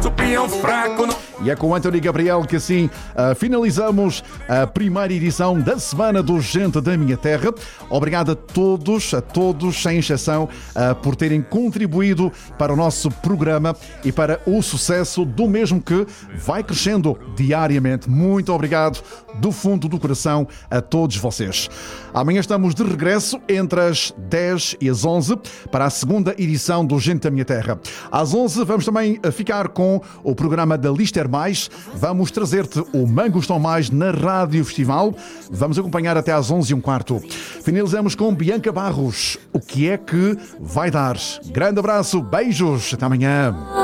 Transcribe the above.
do peão fraco. E é com o António Gabriel que assim finalizamos a primeira edição da Semana do Gente da Minha Terra. Obrigado a todos, sem exceção, por terem contribuído para o nosso programa e para o sucesso do mesmo, que vai crescendo diariamente. Muito obrigado do fundo do coração a todos vocês. Amanhã estamos de regresso entre as 10 e as 11 para a segunda edição do Gente da Minha Terra. Às 11 vamos também ficar com o programa da Lister Mais. Vamos trazer-te o Mangostão Mais na Rádio Festival. Vamos acompanhar até às 11h15. Finalizamos com Bianca Barros. O que é que vai dar? Grande abraço, beijos, até amanhã.